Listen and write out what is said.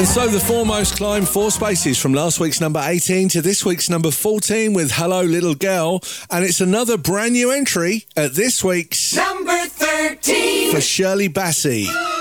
And so the Foremost climbed 4 spaces from last week's number 18 to this week's number 14 with Hello Little Girl. And it's another brand new entry at this week's number 13 for Shirley Bassey.